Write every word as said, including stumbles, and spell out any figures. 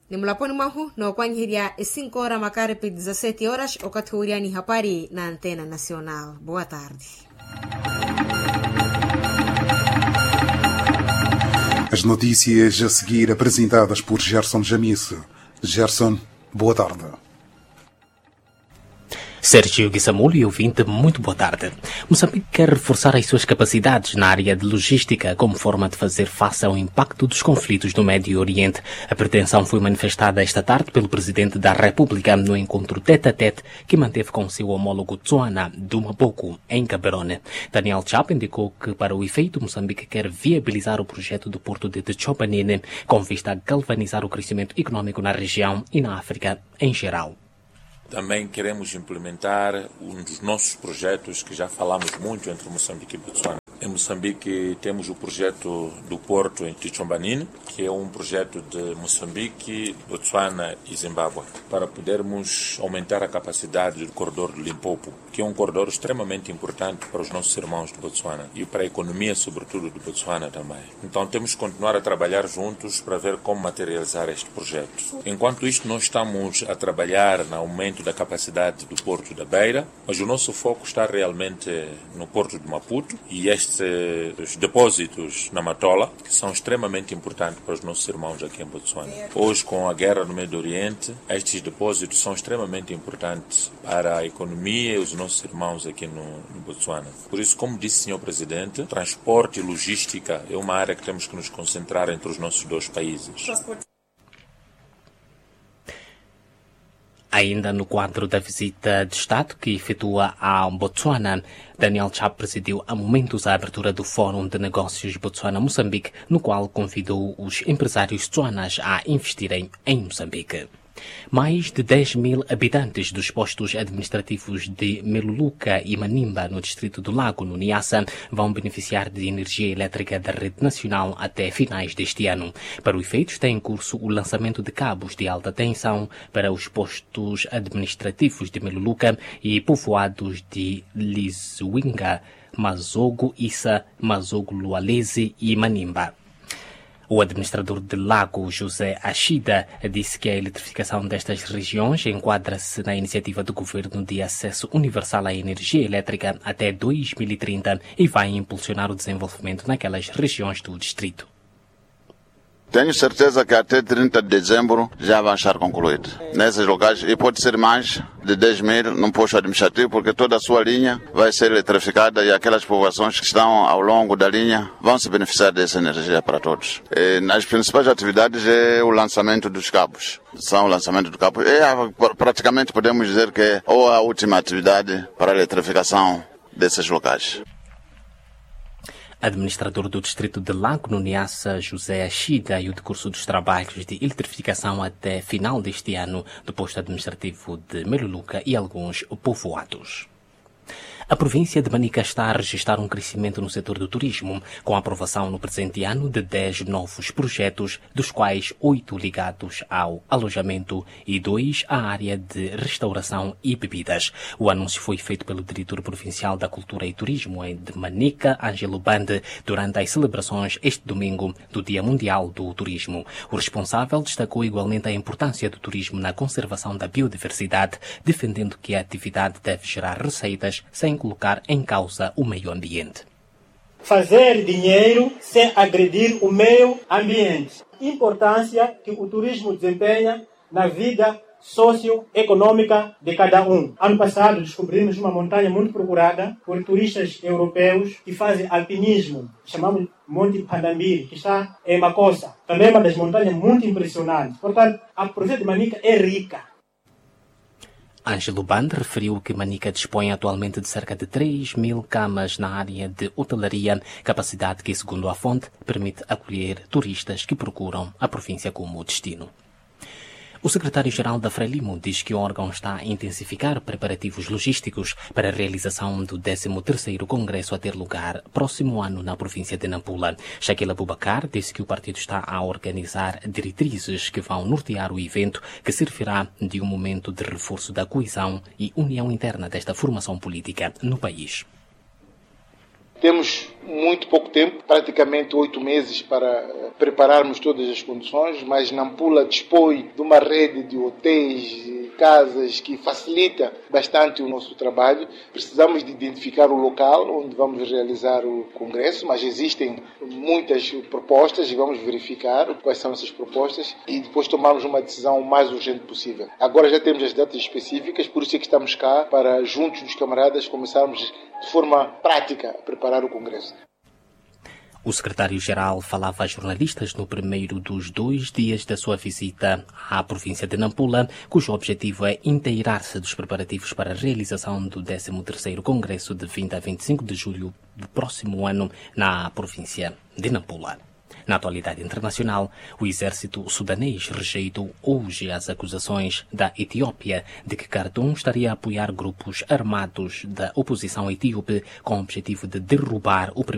Nimulaponi mahu na kwanyihiria cinco horas makaripi dezessete horas wakati uriani hapari na Antena Nacional. Boa tarde. As notícias a seguir apresentadas por Gerson Jamice. Gerson, boa tarde. Sérgio Guissamulo e ouvinte, muito boa tarde. Moçambique quer reforçar as suas capacidades na área de logística como forma de fazer face ao impacto dos conflitos no Médio Oriente. A pretensão foi manifestada esta tarde pelo Presidente da República no encontro tete-a-tete que manteve com seu homólogo Tsuana do Maputo, em Gaborone. Daniel Chapo indicou que, para o efeito, Moçambique quer viabilizar o projeto do porto de Tchopanine com vista a galvanizar o crescimento econômico na região e na África em geral. Também queremos implementar um dos nossos projetos que já falamos muito entre Moçambique e Botsuana. Em Moçambique temos o projeto do porto em Tchopanine, que é um projeto de Moçambique, Botsuana e Zimbábue, para podermos aumentar a capacidade do corredor do Limpopo, que é um corredor extremamente importante para os nossos irmãos de Botsuana e para a economia, sobretudo, de Botsuana também. Então temos que continuar a trabalhar juntos para ver como materializar este projeto. Enquanto isto, nós estamos a trabalhar no aumento da capacidade do porto da Beira, mas o nosso foco está realmente no porto de Maputo e este os depósitos na Matola, que são extremamente importantes para os nossos irmãos aqui em Botsuana. Hoje, com a guerra no Médio Oriente, estes depósitos são extremamente importantes para a economia e os nossos irmãos aqui no, no Botsuana. Por isso, como disse o senhor Presidente, transporte e logística é uma área que temos que nos concentrar entre os nossos dois países. Ainda no quadro da visita de Estado que efetua ao Botsuana, Daniel Chapo presidiu há momentos a abertura do Fórum de Negócios Botsuana-Moçambique, no qual convidou os empresários tsuanas a investirem em Moçambique. Mais de dez mil habitantes dos postos administrativos de Meluluca e Manimba, no distrito do Lago, no Niassa, vão beneficiar de energia elétrica da rede nacional até finais deste ano. Para o efeito, está em curso o lançamento de cabos de alta tensão para os postos administrativos de Meluluca e povoados de Liswinga, Mazogo Issa, Mazogo Lualese e Manimba. O administrador de Lago, José Ashida, disse que a eletrificação destas regiões enquadra-se na iniciativa do governo de acesso universal à energia elétrica até dois mil e trinta e vai impulsionar o desenvolvimento naquelas regiões do distrito. Tenho certeza que até trinta de dezembro já vai estar concluído. Nesses locais, e pode ser mais de dez mil num posto administrativo, porque toda a sua linha vai ser eletrificada e aquelas povoações que estão ao longo da linha vão se beneficiar dessa energia para todos. E nas principais atividades é o lançamento dos cabos. São o lançamento dos cabos. É, praticamente podemos dizer que é ou a última atividade para a eletrificação desses locais. Administrador do distrito de Lago, no Niassa, José Ashida, e o decurso dos trabalhos de eletrificação até final deste ano do posto administrativo de Meluluca e alguns povoados. A província de Manica está a registrar um crescimento no setor do turismo, com a aprovação no presente ano de dez novos projetos, dos quais oito ligados ao alojamento e dois à área de restauração e bebidas. O anúncio foi feito pelo diretor provincial da Cultura e Turismo de Manica, Ângelo Bande, durante as celebrações este domingo do Dia Mundial do Turismo. O responsável destacou igualmente a importância do turismo na conservação da biodiversidade, defendendo que a atividade deve gerar receitas sem colocar em causa o meio ambiente. Fazer dinheiro sem agredir o meio ambiente. Importância que o turismo desempenha na vida socioeconômica de cada um. Ano passado descobrimos uma montanha muito procurada por turistas europeus que fazem alpinismo. Chamamos Monte Pandambiri, que está em Macossa. Também é uma das montanhas muito impressionantes. Portanto, a província de Manica é rica. Ângelo Bande referiu que Manica dispõe atualmente de cerca de três mil camas na área de hotelaria, capacidade que, segundo a fonte, permite acolher turistas que procuram a província como destino. O secretário-geral da Frelimo diz que o órgão está a intensificar preparativos logísticos para a realização do décimo terceiro Congresso a ter lugar próximo ano na província de Nampula. Shaquille Abubakar disse que o partido está a organizar diretrizes que vão nortear o evento, que servirá de um momento de reforço da coesão e união interna desta formação política no país. Temos muito pouco tempo, praticamente oito meses, para prepararmos todas as condições, mas Nampula dispõe de uma rede de hotéis, casas que facilita bastante o nosso trabalho. Precisamos de identificar o local onde vamos realizar o congresso, mas existem muitas propostas e vamos verificar quais são essas propostas e depois tomarmos uma decisão o mais urgente possível. Agora já temos as datas específicas, por isso é que estamos cá para, juntos dos camaradas, começarmos de forma prática a preparar o congresso. O secretário-geral falava a jornalistas no primeiro dos dois dias da sua visita à província de Nampula, cujo objetivo é inteirar-se dos preparativos para a realização do décimo terceiro Congresso de vinte a vinte e cinco de julho do próximo ano na província de Nampula. Na atualidade internacional, o exército sudanês rejeitou hoje as acusações da Etiópia de que Khartoum estaria a apoiar grupos armados da oposição etíope com o objetivo de derrubar o primeiro